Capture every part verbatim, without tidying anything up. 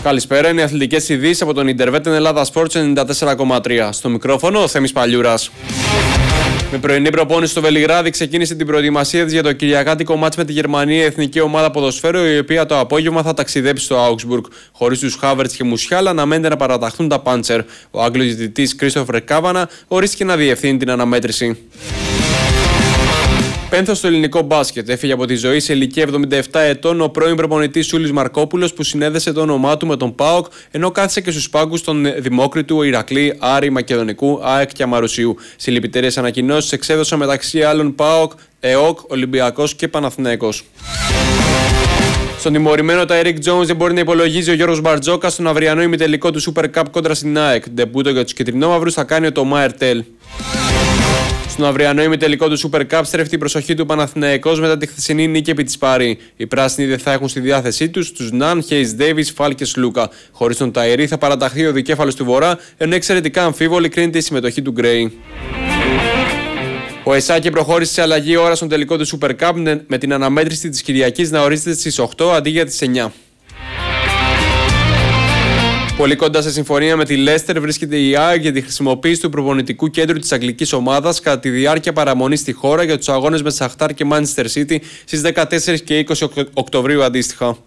Καλησπέρα, είναι οι αθλητικές ειδήσεις από τον Ιντερβέτεν Ελλάδα Sports ενενήντα τέσσερα κόμμα τρία. Στο μικρόφωνο ο Θέμης Παλιούρας. Με πρωινή προπόνηση στο Βελιγράδι ξεκίνησε την προετοιμασία της για το κυριακάτικο μάτς με τη Γερμανία, η εθνική ομάδα ποδοσφαίρου, η οποία το απόγευμα θα ταξιδέψει στο Augsburg. Χωρίς τους Χάβερτς και Μουσιάλα, αναμένεται να παραταχθούν τα Πάντσερ. Ο Άγγλος διαιτητής Κρίστοφερ Κάβανα ορίστηκε να διευθύνει την αναμέτρηση. Πένθος στο ελληνικό μπάσκετ. Έφυγε από τη ζωή σε ηλικία εβδομήντα επτά ετών ο πρώην προπονητής Σούλης Μαρκόπουλος, που συνέδεσε το όνομά του με τον ΠΑΟΚ, ενώ κάθισε και στους πάγκους των Δημόκριτου, Ηρακλή, Άρη, Μακεδονικού, ΑΕΚ και Αμαρουσίου. Συλληπιτήριες ανακοινώσεις εξέδωσαν μεταξύ άλλων ΠΑΟΚ, ΕΟΚ, Ολυμπιακός και Παναθηναίκος. Στον τιμωρημένο Τάιρικ Τζόουνς δεν μπορεί να υπολογίζει ο Γιώργος Μπαρτζόκας στον αυριανό ημιτελικό του Super Cup κόντρα στην ΑΕΚ. Ντεμπούτο για τους κυτρινόμαυρους θα κάνει ο Τομά Ερτέλ. Στον αυριανό ημιτελικό του Super Cup στρέφει την προσοχή του Παναθηναϊκός μετά τη χθεσινή νίκη επί της Πάρη. Οι πράσινοι δεν θα έχουν στη διάθεσή τους τους Ναν, Χέις Ντέιβις, Φάλ και Σλούκα. Χωρίς τον Ταϊρή θα παραταχθεί ο δικέφαλος του Βορρά, ενώ εξαιρετικά αμφίβολη κρίνεται η συμμετοχή του Γκρέι. Ο Εσάκη προχώρησε σε αλλαγή ώρα στον τελικό του Super Cup με την αναμέτρηση της Κυριακής να ορίζεται στις οκτώ αντί για τις εννιά. Πολύ κοντά σε συμφωνία με τη Λέστερ βρίσκεται η ΑΕΚ για τη χρησιμοποίηση του προπονητικού κέντρου της αγγλικής ομάδας κατά τη διάρκεια παραμονής στη χώρα για τους αγώνες με Σαχτάρ και Manchester City στις δεκατέσσερις και είκοσι Οκτωβρίου αντίστοιχα.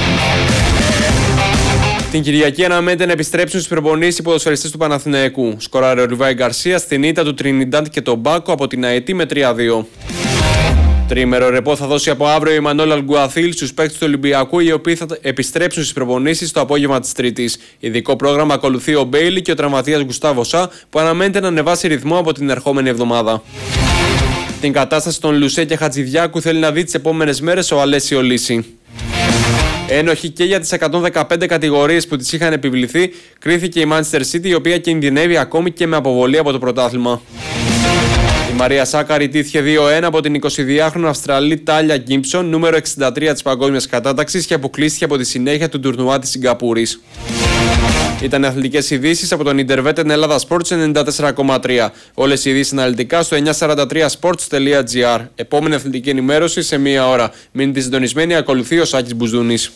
Την Κυριακή αναμένεται να επιστρέψουν στις προπονήσεις οι ποδοσφαιριστές του Παναθηναϊκού. Σκοράρε ο Ριβάη Γκαρσία στην ήττα του Τρινιντάντ και τον Μπάκο από την ΑΕΤ με τρία δύο. Τρίμερο ρεπό θα δώσει από αύριο η Μανώλη Αλγκουαθίλ στους παίκτες του Ολυμπιακού, οι οποίοι θα επιστρέψουν στις προπονήσεις το απόγευμα της Τρίτης. Ειδικό πρόγραμμα ακολουθεί ο Μπέιλι και ο τραυματίας Γκουστάβο Σα, που αναμένεται να ανεβάσει ρυθμό από την ερχόμενη εβδομάδα. Την κατάσταση των Λουσέ και Χατζηδιάκου θέλει να δει τις επόμενες μέρες ο Αλέσιο Λύση. Ένοχη και για τις εκατόν δεκαπέντε κατηγορίες που της είχαν επιβληθεί, κρίθηκε η Manchester City, η οποία κινδυνεύει ακόμη και με αποβολή από το πρωτάθλημα. Η Μαρία Σάκαρη τύχε δύο ένα από την εικοσιδυάχρονη Αυστραλή Τάλια Γκίμψον, νούμερο εξήντα τρία της παγκόσμιας κατάταξης, και αποκλείστηκε από τη συνέχεια του τουρνουά της Σιγκαπούρης. Ήταν οι αθλητικές ειδήσεις από τον Ιντερβέτεν Ελλάδα Sports ενενήντα τέσσερα κόμμα τρία. Όλες οι ειδήσεις αναλυτικά στο εννιακόσια σαράντα τρία sports τελεία gr. Επόμενη αθλητική ενημέρωση σε μία ώρα. Μείνετε συντονισμένοι, ακολουθεί ο Σάκης Μπουζούνης.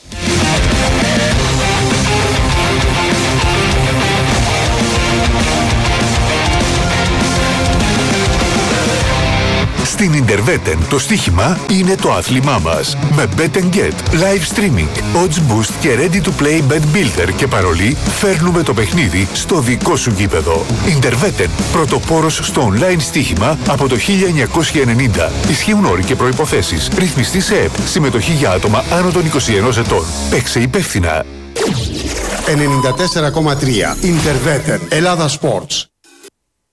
Στην Ιντερβέτεν το στοίχημα είναι το άθλημά μας. Με Bet and Get, live streaming, odds boost και ready to play bet builder και παρολί, φέρνουμε το παιχνίδι στο δικό σου γήπεδο. Ιντερβέτεν, πρωτοπόρος στο online στοίχημα από το χίλια εννιακόσια ενενήντα. Ισχύουν όροι και προϋποθέσεις. Ρυθμιστή σε ΕΠ. Συμμετοχή για άτομα άνω των είκοσι ενός ετών. Παίξε υπεύθυνα. ενενήντα τέσσερα κόμμα τρία Ιντερβέτεν Ελλάδα Sports.